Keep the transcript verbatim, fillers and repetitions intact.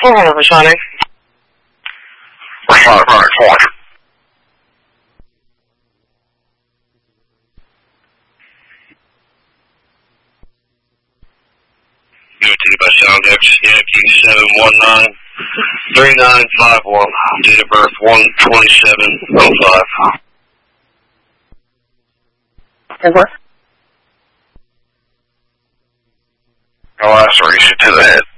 four hundred, responding. five hundred, four hundred. Guaranteed by Sound X, Yankee seven one nine, three nine five one, date of birth one twenty-seven oh five. Over. No laceration to the head.